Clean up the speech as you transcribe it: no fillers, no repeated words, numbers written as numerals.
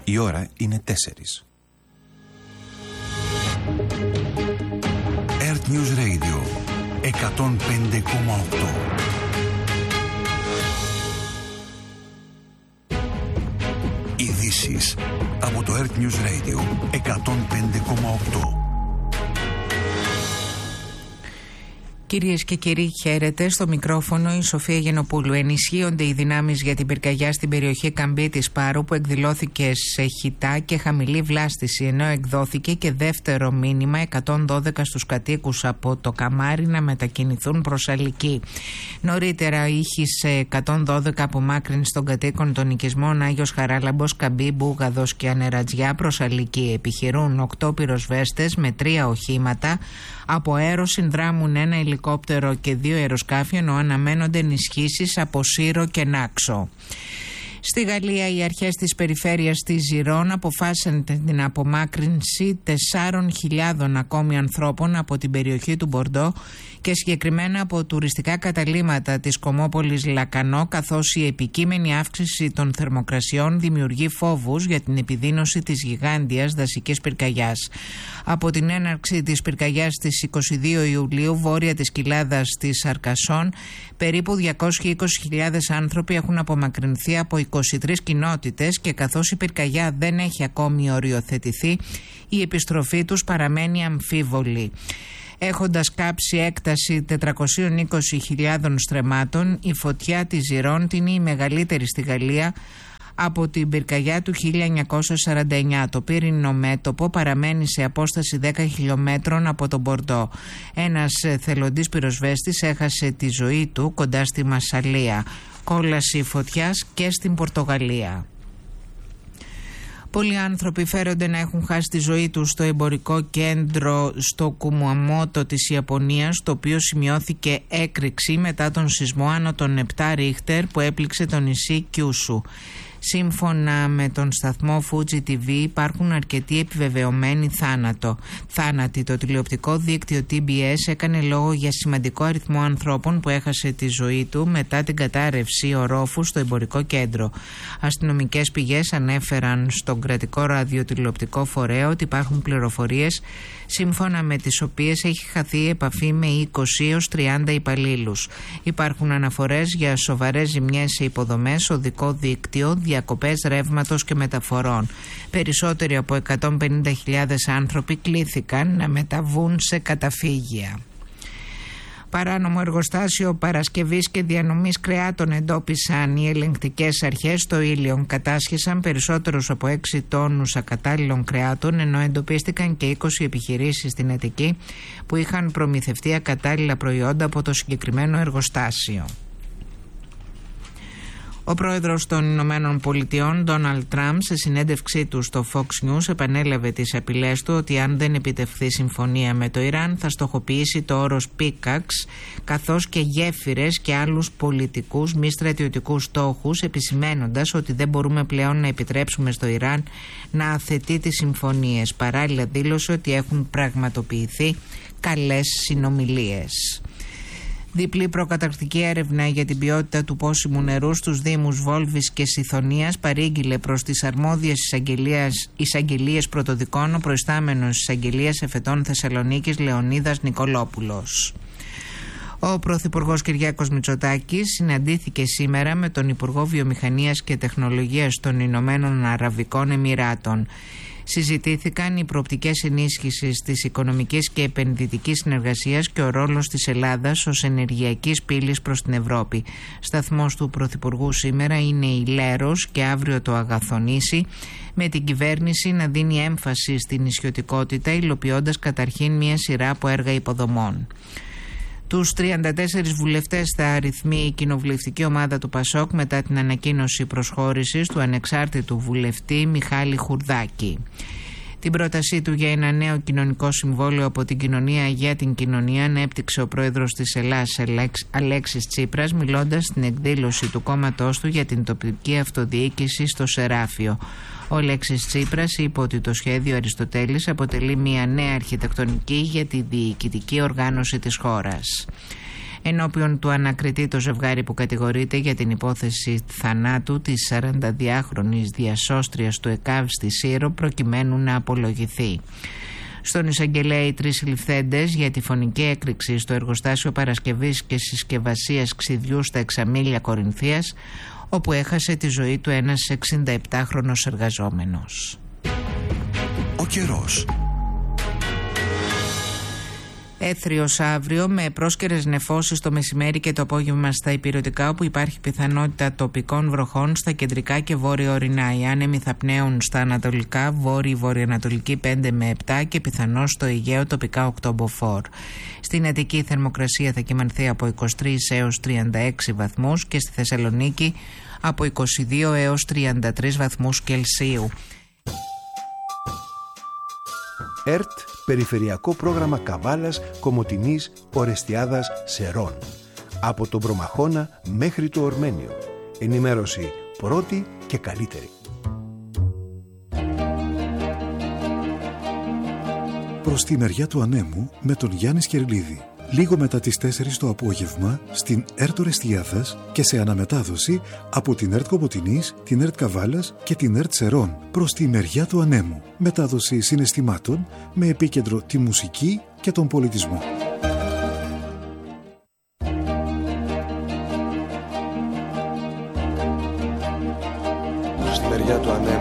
Η ώρα είναι 4. Earth News Radio 105,8. Ειδήσεις από το Earth News Radio 105,8. Κυρίες και κύριοι, χαίρετε. Στο μικρόφωνο η Σοφία Γενοπούλου. Ενισχύονται οι δυνάμεις για την πυρκαγιά στην περιοχή Καμπίτης Πάρου, που εκδηλώθηκε σε χυτά και χαμηλή βλάστηση, ενώ εκδόθηκε και δεύτερο μήνυμα 112 στους κατοίκους από το Καμάρι να μετακινηθούν προς Αλική. Νωρίτερα ήχησε 112 απομάκρυνση των κατοίκων των οικισμών Άγιος Χαράλαμπος, Καμπή, Μπούγαδος και Ανερατζιά προς Αλική. Επιχειρούν 8 πυροσβέστες με 3 οχήματα. Από αέρο συνδράμουν ένα ελικόπτερο και 2 αεροσκάφη, ενώ αναμένονται ενισχύσεις από Σύρο και Νάξο. Στη Γαλλία, οι αρχές της περιφέρειας της Ζιρών αποφάσισαν την απομάκρυνση 4.000 ακόμη ανθρώπων από την περιοχή του Μπορντό και συγκεκριμένα από τουριστικά καταλύματα της κομμόπολης Λακανό, καθώς η επικείμενη αύξηση των θερμοκρασιών δημιουργεί φόβους για την επιδείνωση της γιγάντιας δασικής πυρκαγιάς. Από την έναρξη της πυρκαγιάς στις 22 Ιουλίου, βόρεια της κοιλάδας της Αρκασόν, περίπου 220.000 άνθρωποι έχουν απομακρυνθεί από 23 κοινότητες και καθώς η πυρκαγιά δεν έχει ακόμη οριοθετηθεί, η επιστροφή τους παραμένει αμφίβολη. Έχοντας κάψει έκταση 420.000 στρεμμάτων, η φωτιά της Ζιρών είναι η μεγαλύτερη στη Γαλλία από την πυρκαγιά του 1949. Το πύρινο μέτωπο παραμένει σε απόσταση 10 χιλιόμετρων από τον Μπορντό. Ένας θελοντής πυροσβέστης έχασε τη ζωή του κοντά στη Μασσαλία. Κόλαση φωτιάς και στην Πορτογαλία. Πολλοί άνθρωποι φέρονται να έχουν χάσει τη ζωή τους στο εμπορικό κέντρο στο Κουμαμότο της Ιαπωνίας, το οποίο σημειώθηκε έκρηξη μετά τον σεισμό άνω των 7 Ρίχτερ που έπληξε το νησί Κιούσου. Σύμφωνα με τον σταθμό Fuji TV, υπάρχουν αρκετοί επιβεβαιωμένοι θάνατοι. Το τηλεοπτικό δίκτυο TBS έκανε λόγο για σημαντικό αριθμό ανθρώπων που έχασε τη ζωή του μετά την κατάρρευση ορόφου στο εμπορικό κέντρο. Αστυνομικές πηγές ανέφεραν στον κρατικό ραδιοτηλεοπτικό φορέα ότι υπάρχουν πληροφορίες σύμφωνα με τις οποίες έχει χαθεί η επαφή με 20 έως 30 υπαλλήλους. Υπάρχουν αναφορές για σοβαρές ζημιές σε υποδομές, οδικό δίκτυο, διακοπές ρεύματος και μεταφορών. Περισσότεροι από 150.000 άνθρωποι κλήθηκαν να μεταβούν σε καταφύγια. Παράνομο εργοστάσιο παρασκευής και διανομής κρεάτων εντόπισαν οι ελεγκτικές αρχές στο Ήλιον. Κατάσχεσαν περισσότερους από 6 τόνους ακατάλληλων κρεάτων, ενώ εντοπίστηκαν και 20 επιχειρήσεις στην Αττική που είχαν προμηθευτεί ακατάλληλα προϊόντα από το συγκεκριμένο εργοστάσιο. Ο πρόεδρος των Ηνωμένων Πολιτειών, Ντόναλντ Τραμπ, σε συνέντευξή του στο Fox News επανέλαβε τις απειλές του ότι αν δεν επιτευχθεί συμφωνία με το Ιράν θα στοχοποιήσει το όρος πίκαξ, καθώς και γέφυρες και άλλους πολιτικούς μη στρατιωτικούς στόχους, επισημένοντας ότι δεν μπορούμε πλέον να επιτρέψουμε στο Ιράν να αθετεί τις συμφωνίες. Παράλληλα δήλωσε ότι έχουν πραγματοποιηθεί καλές συνομιλίες. Διπλή προκαταρκτική έρευνα για την ποιότητα του πόσιμου νερού στους Δήμους Βόλβης και Σιθωνίας παρήγγειλε προς τις αρμόδιες εισαγγελίες πρωτοδικών ο προϊστάμενος εισαγγελίας εφετών Θεσσαλονίκης Λεωνίδας Νικολόπουλος. Ο Πρωθυπουργός Κυριάκος Μητσοτάκης συναντήθηκε σήμερα με τον Υπουργό Βιομηχανίας και Τεχνολογίας των Ηνωμένων Αραβικών Εμιράτων. Συζητήθηκαν οι προοπτικές ενίσχυσης της οικονομικής και επενδυτικής συνεργασίας και ο ρόλος της Ελλάδας ως ενεργειακής πύλης προς την Ευρώπη. Σταθμός του Πρωθυπουργού σήμερα είναι η Λέρος και αύριο το Αγαθονήσι, με την κυβέρνηση να δίνει έμφαση στην νησιωτικότητα, υλοποιώντας καταρχήν μια σειρά από έργα υποδομών. Τους 34 βουλευτές θα αριθμεί η κοινοβουλευτική ομάδα του ΠΑΣΟΚ μετά την ανακοίνωση προσχώρησης του ανεξάρτητου βουλευτή Μιχάλη Χουρδάκη. Την πρότασή του για ένα νέο κοινωνικό συμβόλαιο από την Κοινωνία για την Κοινωνία ανέπτυξε ο πρόεδρος της Ελλάδας Αλέξης Τσίπρας, μιλώντας στην εκδήλωση του κόμματός του για την τοπική αυτοδιοίκηση στο Σεράφιο. Ο Αλέξης Τσίπρας είπε ότι το σχέδιο Αριστοτέλης αποτελεί μια νέα αρχιτεκτονική για τη διοικητική οργάνωση της χώρας. Ενώπιον του ανακριτεί το ζευγάρι που κατηγορείται για την υπόθεση θανάτου της 42χρονης διασώστριας του ΕΚΑΒ στη Σύρο προκειμένου να απολογηθεί. Στον εισαγγελέα οι 3 συλληφθέντες για τη φωνική έκρηξη στο εργοστάσιο παρασκευής και συσκευασίας ξυδιού στα Εξαμήλια Κορινθίας, όπου έχασε τη ζωή του ένας 67χρονος εργαζόμενος. Ο καιρός. Έθριος αύριο με πρόσκαιρες νεφώσεις το μεσημέρι και το απόγευμα στα ηπειρωτικά, όπου υπάρχει πιθανότητα τοπικών βροχών στα κεντρικά και βόρειο-ορεινά. Οι άνεμοι θα πνέουν στα ανατολικά, βόρειο-βορειοανατολική 5 με 7 και πιθανώς στο Αιγαίο τοπικά 8 μποφόρ. Στην Αττική η θερμοκρασία θα κυμανθεί από 23 έως 36 βαθμούς και στη Θεσσαλονίκη από 22 έως 33 βαθμούς Κελσίου. ΕΡΤ, Περιφερειακό Πρόγραμμα Καβάλας, Κομοτηνής, Ορεστιάδας, Σερών. Από τον Προμαχώνα μέχρι το Ορμένιο. Ενημέρωση πρώτη και καλύτερη. Προς τη μεριά του ανέμου με τον Γιάννη Σκερλίδη. Λίγο μετά τις 4 το απόγευμα στην ΕΡΤ Ορεστιάδας και σε αναμετάδοση από την ΕΡΤ Κομοτηνής, την ΕΡΤ Καβάλας και την ΕΡΤ Σερών. Προς τη μεριά του ανέμου. Μετάδοση συναισθημάτων με επίκεντρο τη μουσική και τον πολιτισμό. Στη μεριά του ανέμου.